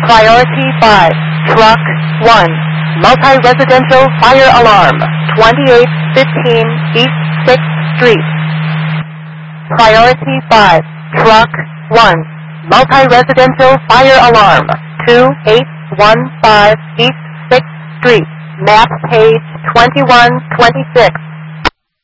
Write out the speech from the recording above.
Priority 5, Truck 1, multi-residential fire alarm, 2815 East 6th Street. Priority 5, Truck 1, multi-residential fire alarm, 2815 East 6th Street, map page 2126.